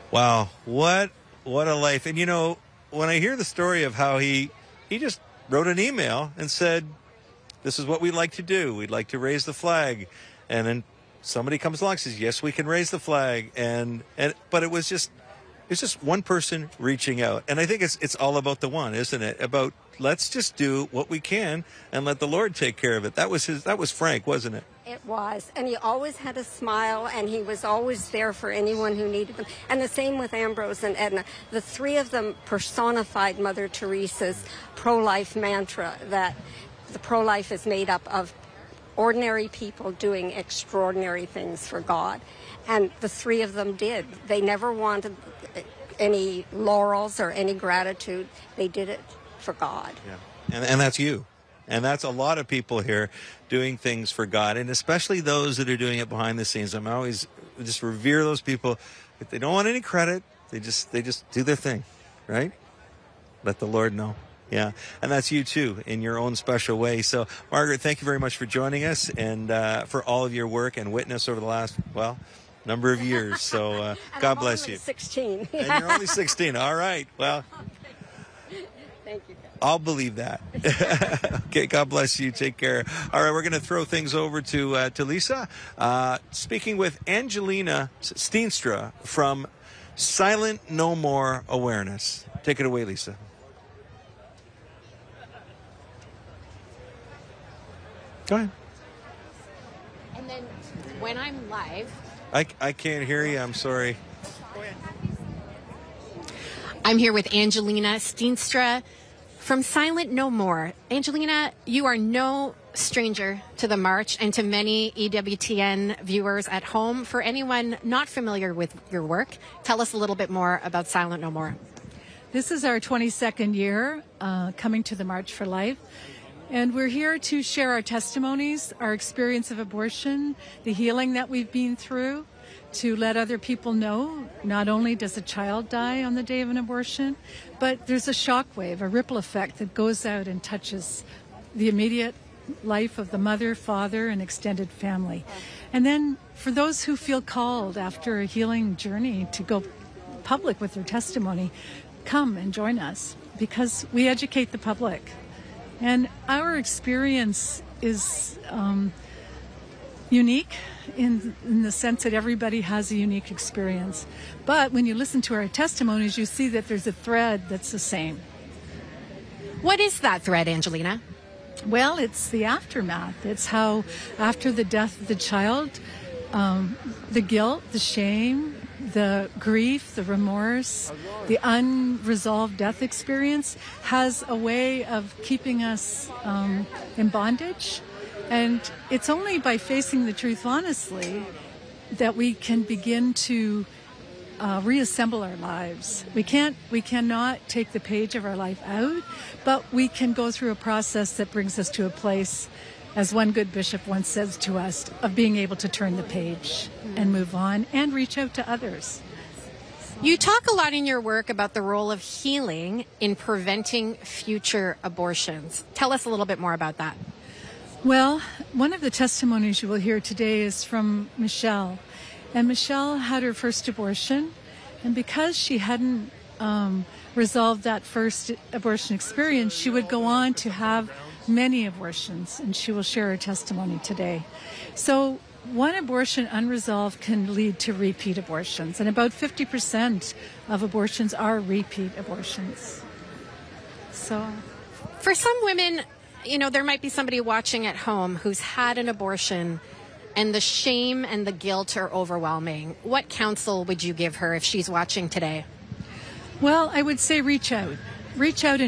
Wow, what a life. And when I hear the story of how he just wrote an email and said, this is what we'd like to do. We'd like to raise the flag. And then somebody comes along and says, yes, we can raise the flag. But it's just one person reaching out. And I think it's all about the one, isn't it? About let's just do what we can and let the Lord take care of it. That was Frank, wasn't it? It was. And he always had a smile, and he was always there for anyone who needed him. And the same with Ambrose and Edna. The three of them personified Mother Teresa's pro-life mantra, that the pro-life is made up of ordinary people doing extraordinary things for God. And the three of them did. They never wanted any laurels or any gratitude. They did it for God. Yeah. And that's you. And that's a lot of people here doing things for God, and especially those that are doing it behind the scenes. I'm always just revere those people. If they don't want any credit, they just do their thing, right? Let the Lord know. Yeah, and that's you too, in your own special way. So, Margaret, thank you very much for joining us and for all of your work and witness over the last, number of years. So, God bless you. 16. And you're only 16. All right. Well, thank you. I'll believe that. Okay, God bless you. Take care. All right, we're going to throw things over to Lisa. Speaking with Angelina Steenstra from Silent No More Awareness. Take it away, Lisa. Go ahead. And then when I'm live... I can't hear you. I'm sorry. Go ahead. I'm here with Angelina Steenstra from Silent No More. Angelina, you are no stranger to the march and to many EWTN viewers at home. For anyone not familiar with your work, tell us a little bit more about Silent No More. This is our 22nd year coming to the March for Life. And we're here to share our testimonies, our experience of abortion, the healing that we've been through, to let other people know not only does a child die on the day of an abortion, but there's a shockwave, a ripple effect that goes out and touches the immediate life of the mother, father, and extended family. And then for those who feel called after a healing journey to go public with their testimony, come and join us, because we educate the public. And our experience is unique in the sense that everybody has a unique experience. But when you listen to our testimonies, you see that there's a thread that's the same. What is that thread, Angelina? Well, it's the aftermath. It's how after the death of the child, the guilt, the shame, the grief, the remorse, the unresolved death experience has a way of keeping us in bondage. And it's only by facing the truth honestly that we can begin to reassemble our lives. We cannot take the page of our life out, but we can go through a process that brings us to a place, as one good bishop once says to us, of being able to turn the page and move on and reach out to others. You talk a lot in your work about the role of healing in preventing future abortions. Tell us a little bit more about that. Well, one of the testimonies you will hear today is from Michelle. And Michelle had her first abortion, and because she hadn't resolved that first abortion experience, she would go on to have many abortions, and she will share her testimony today. So one abortion unresolved can lead to repeat abortions, and about 50% of abortions are repeat abortions. So for some women, there might be somebody watching at home who's had an abortion and the shame and the guilt are overwhelming. What counsel would you give her if she's watching today? Well, I would say reach out. Reach out and